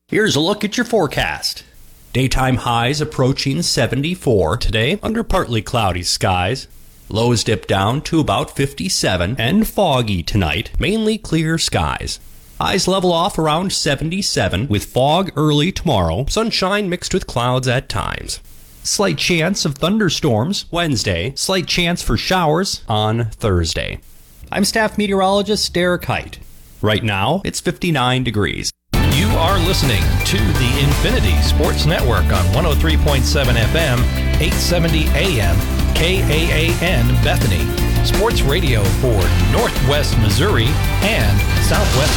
Here's a look at your forecast. Daytime highs approaching 74 today under partly cloudy skies. Lows dip down to about 57 and foggy tonight, mainly clear skies. Highs level off around 77 with fog early tomorrow, sunshine mixed with clouds at times. Slight chance of thunderstorms Wednesday, slight chance for showers on Thursday. I'm staff meteorologist Derek Height. Right now, it's 59 degrees. You are listening to the Infinity Sports Network on 103.7 FM, 870 AM, KAAN Bethany. Sports radio for Northwest Missouri and Southwest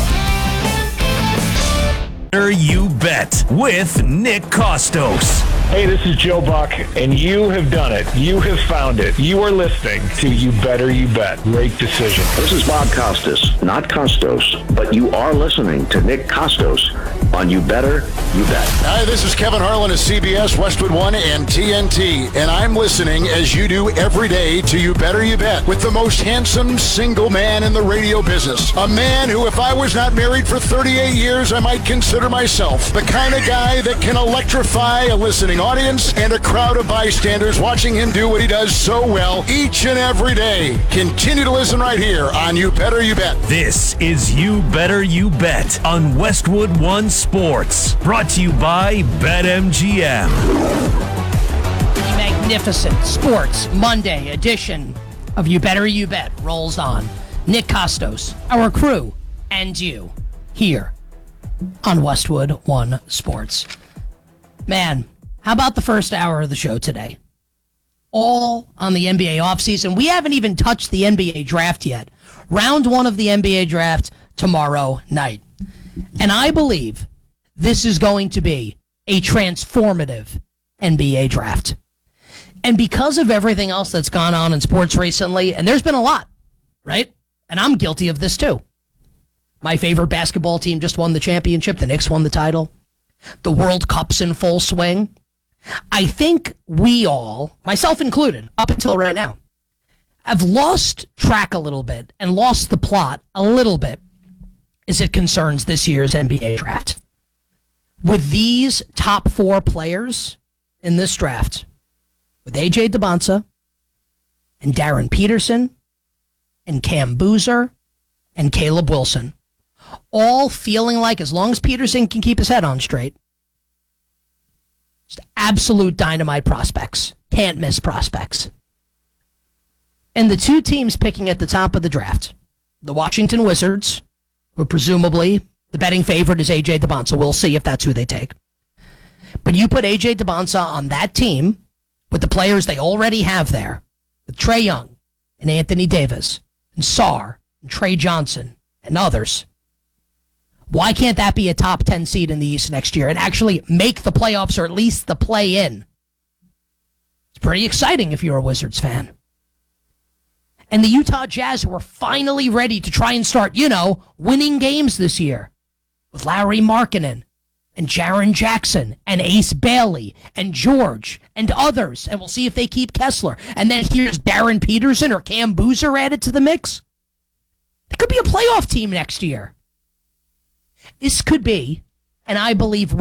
Iowa. You Bet with Nick Kostos. Hey, this is Joe Buck, and you have done it. You have found it. You are listening to You Better You Bet. Great decision. This is Bob Costas, not Costos, but you are listening to Nick Kostos on You Better You Bet. Hi, this is Kevin Harlan of CBS, Westwood One, and TNT, and I'm listening, as you do every day, to You Better You Bet with the most handsome single man in the radio business. A man who, if I was not married for 38 years, I might consider myself the kind of guy that can electrify a listening audience and a crowd of bystanders watching him do what he does so well each and every day. Continue to listen right here on You Better You Bet. This is You Better You Bet on Westwood One Sports. Brought to you by BetMGM. The magnificent Sports Monday edition of You Better You Bet rolls on. Nick Kostos, our crew, and you here on Westwood One Sports. Man, how about the first hour of the show today? All on the NBA offseason. We haven't even touched the NBA draft yet. Round one of the NBA draft tomorrow night. And I believe this is going to be a transformative NBA draft. And because of everything else that's gone on in sports recently, and there's been a lot, right? And I'm guilty of this too. My favorite basketball team just won the championship. The Knicks won the title. The World Cup's in full swing. I think we all, myself included, up until right now, have lost track a little bit and lost the plot a little bit as it concerns this year's NBA draft. With these top four players in this draft, with A.J. Debonsa and Darren Peterson and Cam Boozer and Caleb Wilson, all feeling like, as long as Peterson can keep his head on straight, just absolute dynamite prospects. Can't miss prospects. And the two teams picking at the top of the draft, the Washington Wizards, who presumably the betting favorite is A.J. Debonsa. We'll see if that's who they take. But you put A.J. Debonsa on that team with the players they already have there, with Trae Young and Anthony Davis and Sarr and Trey Johnson and others. Why can't that be a top 10 seed in the East next year and actually make the playoffs or at least the play-in? It's pretty exciting if you're a Wizards fan. And the Utah Jazz, who are finally ready to try and start, winning games this year with Lauri Markkanen and Jaren Jackson and Ace Bailey and George and others. And we'll see if they keep Kessler. And then here's Darren Peterson or Cam Boozer added to the mix. It could be a playoff team next year. This could be, and I believe